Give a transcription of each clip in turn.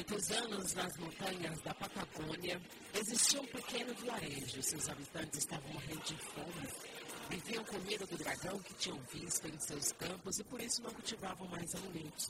muitos anos, nas montanhas da Patagônia, existia um pequeno vilarejo. Seus habitantes estavam morrendo de fome. Viviam com medo do dragão que tinham visto em seus campos e por isso não cultivavam mais alimentos.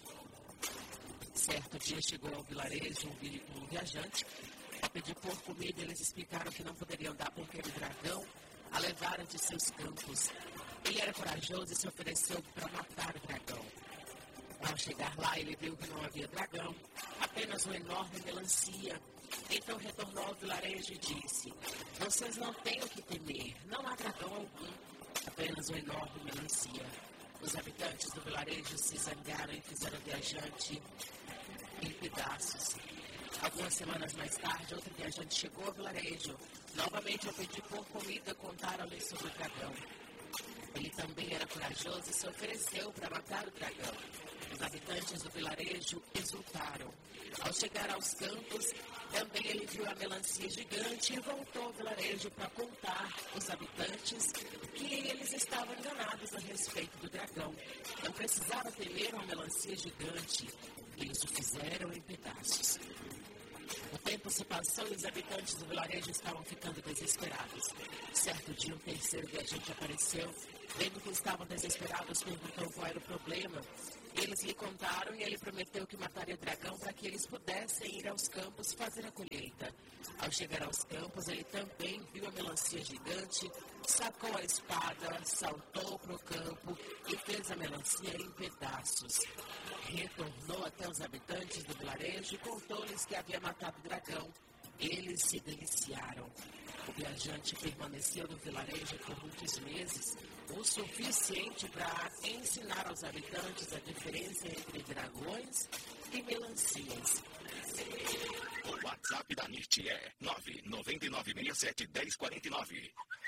Certo dia chegou ao vilarejo um viajante a pedir por comida. Eles explicaram que não poderiam dar porque o dragão a levaram de seus campos. Ele era corajoso e se ofereceu para matar o dragão. Ao chegar lá, ele viu que não havia dragão, apenas uma enorme melancia. Então retornou ao vilarejo e disse: vocês não têm o que temer, não há dragão algum, apenas uma enorme melancia. Os habitantes do vilarejo se zangaram e fizeram o viajante em pedaços. Algumas semanas mais tarde, outro viajante chegou ao vilarejo. Novamente, ao pedir por comida, contaram-lhe sobre o dragão. Ele também era corajoso e se ofereceu para matar o dragão. Os habitantes do vilarejo exultaram. Ao chegar aos campos, também ele viu a melancia gigante e voltou ao vilarejo para contar aos habitantes que eles estavam enganados a respeito do dragão. Não precisava temer uma melancia gigante. Eles o fizeram em pedaços. O tempo se passou e os habitantes do vilarejo estavam ficando desesperados. Certo dia, um terceiro viajante apareceu. Vendo que estavam desesperados, perguntou qual era o problema. Eles lhe contaram e ele prometeu que mataria o dragão para que eles pudessem ir aos campos fazer a colheita. Ao chegar aos campos, ele também viu a melancia gigante, sacou a espada, saltou para o campo e fez a melancia em pedaços. Retornou até os habitantes do vilarejo e contou-lhes que havia matado o dragão. Eles se deliciaram. O viajante permaneceu no vilarejo por muitos meses, o suficiente para ensinar aos habitantes a diferença entre dragões e melancias. O WhatsApp da NIT é 999671049.